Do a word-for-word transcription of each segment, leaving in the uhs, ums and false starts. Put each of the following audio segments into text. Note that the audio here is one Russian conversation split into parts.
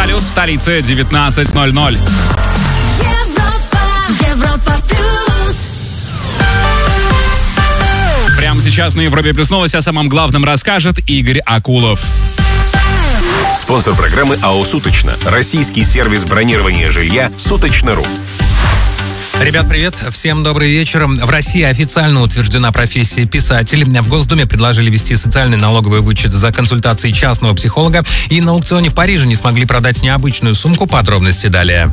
Салют в столице девятнадцать ноль ноль. Прямо сейчас на Европе Плюс новости о самом главном расскажет Игорь Акулов. Спонсор программы АО «Суточно». Российский сервис бронирования жилья «Суточно.ру». Ребят, привет. Всем добрый вечер. В России официально утверждена профессия писатель. В Госдуме предложили ввести социальный налоговый вычет за консультации частного психолога. И на аукционе в Париже не смогли продать необычную сумку. Подробности далее.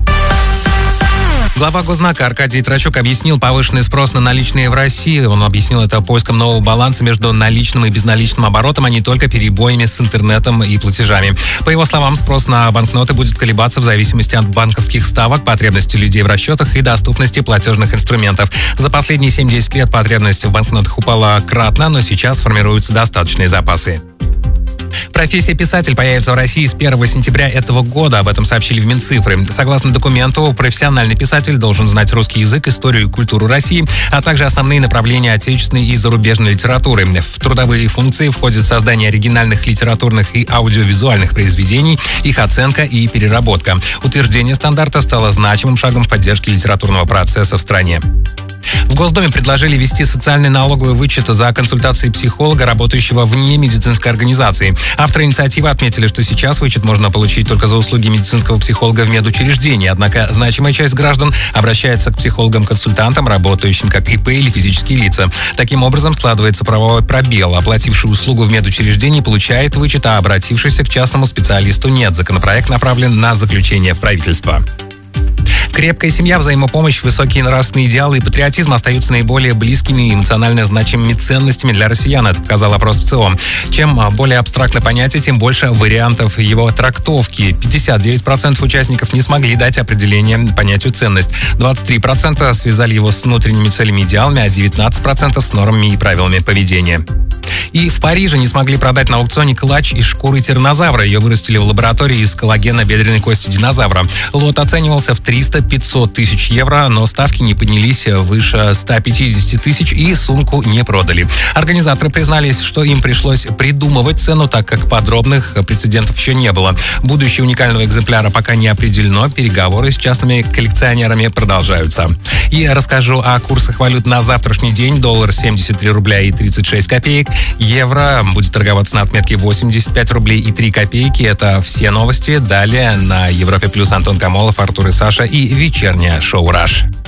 Глава Гознака Аркадий Трачук объяснил повышенный спрос на наличные в России. Он объяснил это поиском нового баланса между наличным и безналичным оборотом, а не только перебоями с интернетом и платежами. По его словам, спрос на банкноты будет колебаться в зависимости от банковских ставок, потребностей людей в расчетах и доступности платежных инструментов. За последние семь-десять лет потребность в банкнотах упала кратно, но сейчас формируются достаточные запасы. Профессия писатель появится в России с первого сентября этого года. Об этом сообщили в Минцифры. Согласно документу, профессиональный писатель должен знать русский язык, историю и культуру России, а также основные направления отечественной и зарубежной литературы. В трудовые функции входит создание оригинальных литературных и аудиовизуальных произведений, их оценка и переработка. Утверждение стандарта стало значимым шагом в поддержке литературного процесса в стране. В Госдуме предложили ввести социальный налоговый вычет за консультации психолога, работающего вне медицинской организации. Авторы инициативы отметили, что сейчас вычет можно получить только за услуги медицинского психолога в медучреждении. Однако значимая часть граждан обращается к психологам-консультантам, работающим как ИП или физические лица. Таким образом, складывается правовой пробел. Оплативший услугу в медучреждении получает вычет, а обратившийся к частному специалисту нет. Законопроект направлен на заключение в правительство. Крепкая семья, взаимопомощь, высокие нравственные идеалы и патриотизм остаются наиболее близкими и эмоционально значимыми ценностями для россиян, это показал опрос ВЦИОМ. Чем более абстрактно понятие, тем больше вариантов его трактовки. пятьдесят девять процентов участников не смогли дать определение понятию ценность. двадцать три процента связали его с внутренними целями и идеалами, а девятнадцать процентов с нормами и правилами поведения. И в Париже не смогли продать на аукционе клатч из шкуры тираннозавра. Ее вырастили в лаборатории из коллагена бедренной кости динозавра. Лот оценивался в триста-пятьсот тысяч евро, но ставки не поднялись выше ста пятидесяти тысяч и сумку не продали. Организаторы признались, что им пришлось придумывать цену, так как подробных прецедентов еще не было. Будущее уникального экземпляра пока не определено. Переговоры с частными коллекционерами продолжаются. И расскажу о курсах валют на завтрашний день. Доллар семьдесят три рубля и тридцать шесть копеек. Евро будет торговаться на отметке восемьдесят пять рублей и три копейки. Это все новости. Далее на Европе Плюс Антон Камолов, Артур и Саша и вечернее шоу «Раш».